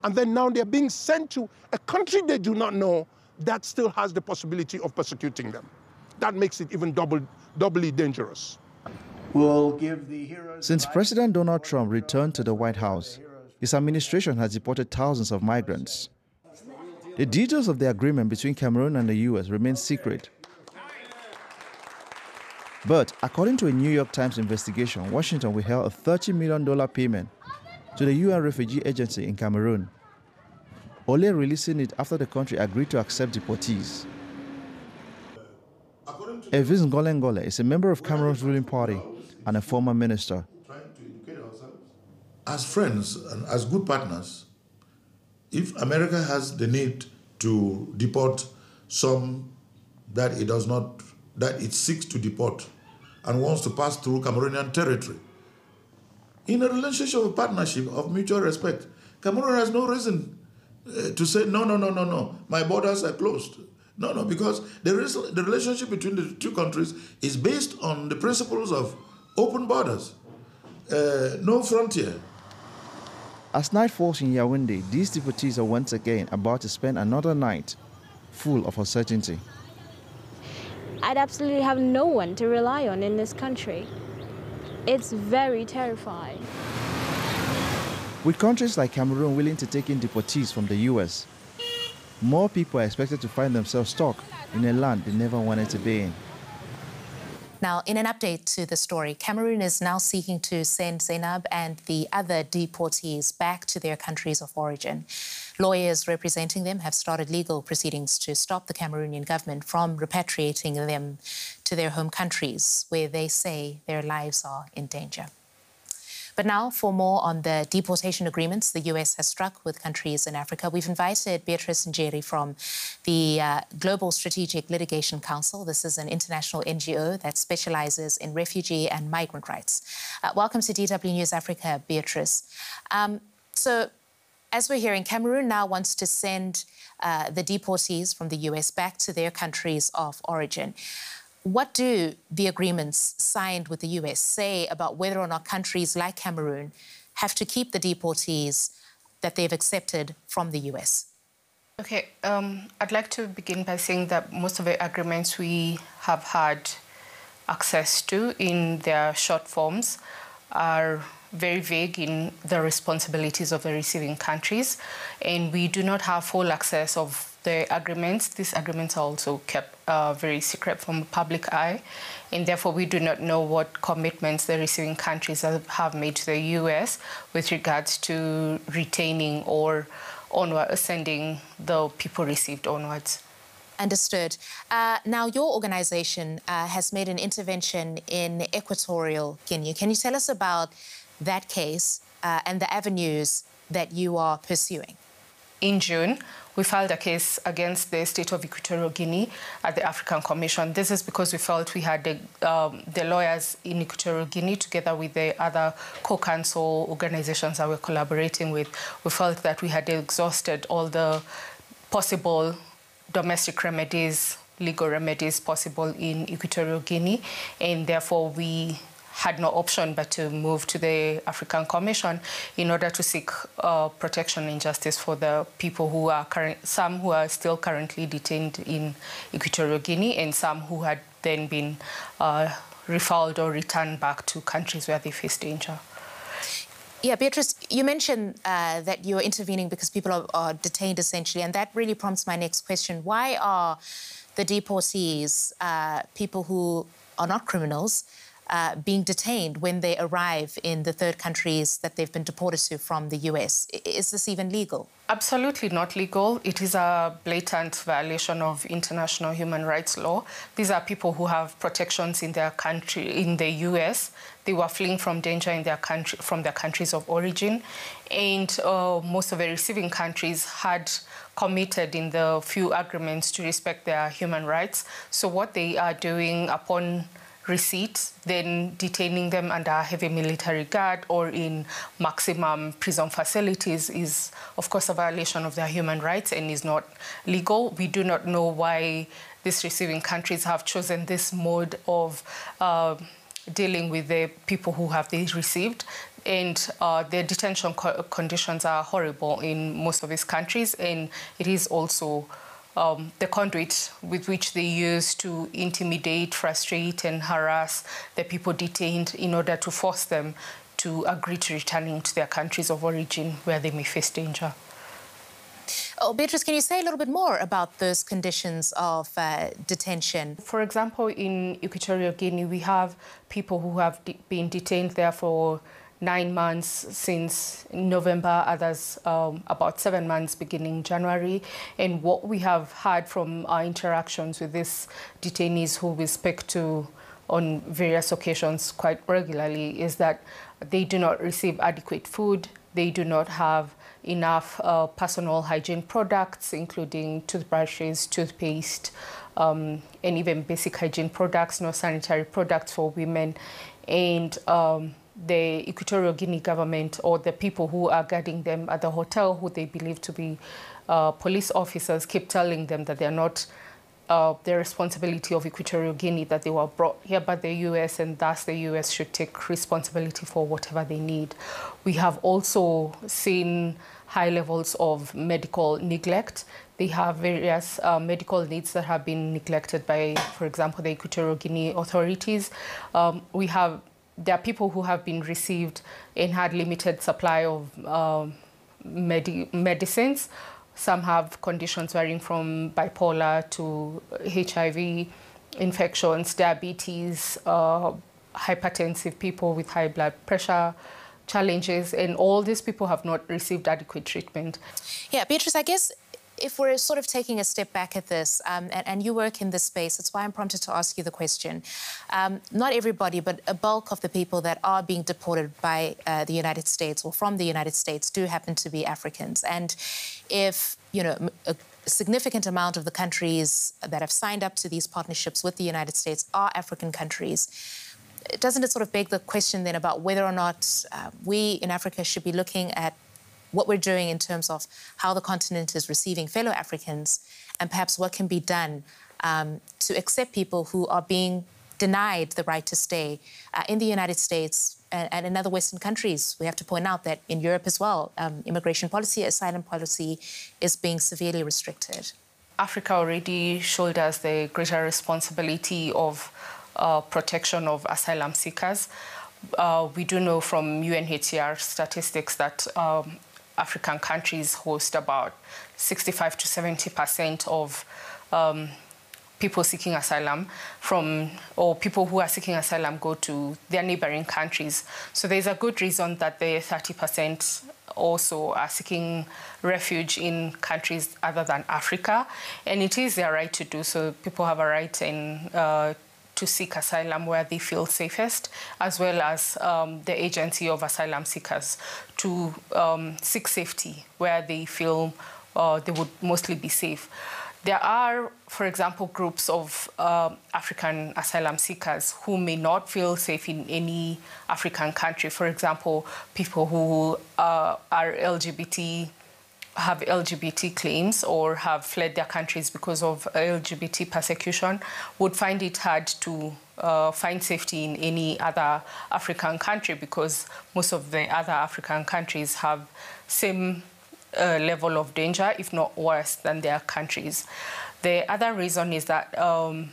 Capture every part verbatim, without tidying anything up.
And then now they're being sent to a country they do not know that still has the possibility of persecuting them. That makes it even double, doubly dangerous. We'll give the heroes Since President Donald Trump returned to the White House, his administration has deported thousands of migrants. The details of the agreement between Cameroon and the U S remain secret. But according to a New York Times investigation, Washington withheld a thirty million dollars payment to the U N Refugee Agency in Cameroon, only releasing it after the country agreed to accept deportees. Elvis Ngole Ngole is a member of Cameroon's ruling party and a former minister. As friends and as good partners, if America has the need to deport some that it does not, that it seeks to deport and wants to pass through Cameroonian territory, in a relationship of partnership of mutual respect, Cameroon has no reason uh, to say, no, no, no, no, no, my borders are closed. No, no, because the, the relationship between the two countries is based on the principles of open borders, uh, no frontier. As night falls in Yaoundé, these deportees are once again about to spend another night full of uncertainty. I'd absolutely have no one to rely on in this country. It's very terrifying. With countries like Cameroon willing to take in deportees from the U S, more people are expected to find themselves stuck in a land they never wanted to be in. Now, in an update to the story, Cameroon is now seeking to send Zainab and the other deportees back to their countries of origin. Lawyers representing them have started legal proceedings to stop the Cameroonian government from repatriating them to their home countries, where they say their lives are in danger. But now, for more on the deportation agreements the U S has struck with countries in Africa, we've invited Beatrice Njeri from the uh, Global Strategic Litigation Council. This is an international N G O that specializes in refugee and migrant rights. Uh, welcome to D W News Africa, Beatrice. Um, so, as we're hearing, Cameroon now wants to send uh, the deportees from the U S back to their countries of origin. What do the agreements signed with the U S say about whether or not countries like Cameroon have to keep the deportees that they've accepted from the U S? Okay, um, I'd like to begin by saying that most of the agreements we have had access to in their short forms are very vague in the responsibilities of the receiving countries, and we do not have full access of the agreements. These agreements are also kept uh, very secret from the public eye, and therefore we do not know what commitments the receiving countries have made to the U S with regards to retaining or onward, sending the people received onwards. Understood. Uh, now, your organization uh, has made an intervention in Equatorial Guinea. Can you tell us about that case uh, and the avenues that you are pursuing? In June, we filed a case against the state of Equatorial Guinea at the African Commission. This is because we felt we had the, um, the lawyers in Equatorial Guinea, together with the other co-counsel organizations that we're collaborating with, we felt that we had exhausted all the possible domestic remedies, legal remedies possible in Equatorial Guinea, and therefore we had no option but to move to the African Commission in order to seek uh, protection and justice for the people who are current, some who are still currently detained in Equatorial Guinea, and some who had then been uh, refiled or returned back to countries where they face danger. Yeah, Beatrice, you mentioned uh, that you're intervening because people are, are detained, essentially, and that really prompts my next question. Why are the deportees, uh, people who are not criminals, Uh, being detained when they arrive in the third countries that they've been deported to from the U S? Is this even legal? Absolutely not legal. It is a blatant violation of international human rights law. These are people who have protections in their country, in the U S. They were fleeing from danger in their country, from their countries of origin. And uh, most of the receiving countries had committed in the few agreements to respect their human rights. So what they are doing upon receipt, then detaining them under heavy military guard or in maximum prison facilities is, of course, a violation of their human rights and is not legal. We do not know why these receiving countries have chosen this mode of uh, dealing with the people who have these received. And uh, the detention co conditions are horrible in most of these countries, and it is also um, the conduit with which they use to intimidate, frustrate, and harass the people detained in order to force them to agree to returning to their countries of origin where they may face danger. Oh, Beatrice, can you say a little bit more about those conditions of uh, detention? For example, in Equatorial Guinea, we have people who have de been detained there for nine months since November, others um, about seven months beginning January. And what we have had from our interactions with these detainees who we speak to on various occasions quite regularly is that they do not receive adequate food, they do not have enough uh, personal hygiene products, including toothbrushes, toothpaste, um, and even basic hygiene products, no sanitary products for women. And um, the Equatorial Guinea government, or the people who are guarding them at the hotel, who they believe to be uh, police officers, keep telling them that they're not uh, the responsibility of Equatorial Guinea, that they were brought here by the U S, and thus the U S should take responsibility for whatever they need. We have also seen high levels of medical neglect. They have various uh, medical needs that have been neglected by, for example, the Equatorial Guinea authorities. Um, we have There are people who have been received and had limited supply of um, medi medicines. Some have conditions varying from bipolar to H I V infections, diabetes, uh, hypertensive people with high blood pressure challenges, and all these people have not received adequate treatment. Yeah, Beatrice, I guess if we're sort of taking a step back at this, um, and, and you work in this space, that's why I'm prompted to ask you the question. Um, not everybody, but a bulk of the people that are being deported by uh, the United States or from the United States do happen to be Africans. And if, you know, a significant amount of the countries that have signed up to these partnerships with the United States are African countries, doesn't it sort of beg the question then about whether or not uh, we in Africa should be looking at what we're doing in terms of how the continent is receiving fellow Africans, and perhaps what can be done um, to accept people who are being denied the right to stay uh, in the United States and, and in other Western countries. We have to point out that in Europe as well, um, immigration policy, asylum policy is being severely restricted. Africa already shoulders the greater responsibility of uh, protection of asylum seekers. Uh, we do know from U N H C R statistics that um, African countries host about sixty-five to seventy percent of um, people seeking asylum from, or people who are seeking asylum go to their neighboring countries. So there's a good reason that the thirty percent also are seeking refuge in countries other than Africa. And it is their right to do so. People have a right in uh, to seek asylum where they feel safest, as well as um, the agency of asylum seekers to um, seek safety where they feel uh, they would mostly be safe. There are, for example, groups of uh, African asylum seekers who may not feel safe in any African country. For example, people who uh, are L G B T, have L G B T claims or have fled their countries because of L G B T persecution would find it hard to uh, find safety in any other African country, because most of the other African countries have same uh, level of danger, if not worse, than their countries. The other reason is that um,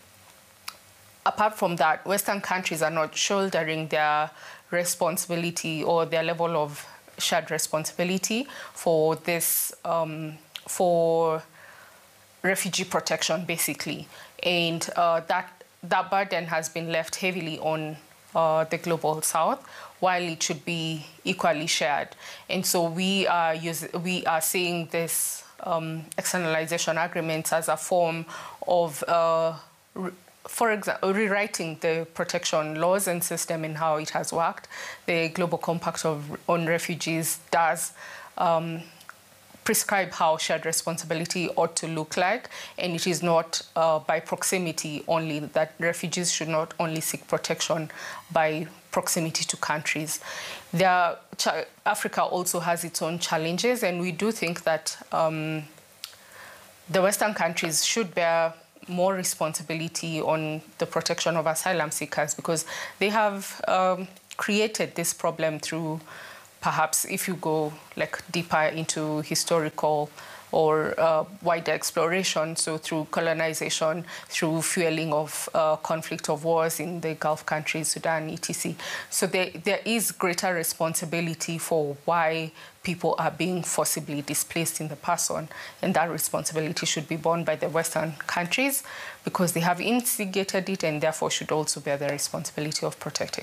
apart from that, Western countries are not shouldering their responsibility or their level of shared responsibility for this, um, for refugee protection, basically. And uh, that, that burden has been left heavily on uh, the Global South, while it should be equally shared. And so we are, use, we are seeing this um, externalization agreements as a form of uh, for example, rewriting the protection laws and system and how it has worked. The Global Compact of, on Refugees does um, prescribe how shared responsibility ought to look like, and it is not uh, by proximity only, that refugees should not only seek protection by proximity to countries. There, Africa also has its own challenges, and we do think that um, the Western countries should bear more responsibility on the protection of asylum seekers, because they have um, created this problem through, perhaps if you go like deeper into historical or uh, wider exploration, so through colonization, through fueling of uh, conflict of wars in the Gulf countries, Sudan, et cetera. So there, there is greater responsibility for why people are being forcibly displaced in the past on, and that responsibility should be borne by the Western countries because they have instigated it and therefore should also bear the responsibility of protecting.